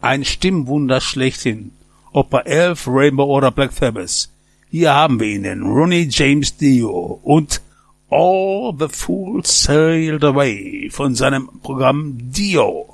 Ein Stimmwunder schlechthin. Ob bei Elf, Rainbow oder Black Sabbath. Hier haben wir ihn, Ronnie James Dio und All the Fools Sailed Away von seinem Programm Dio.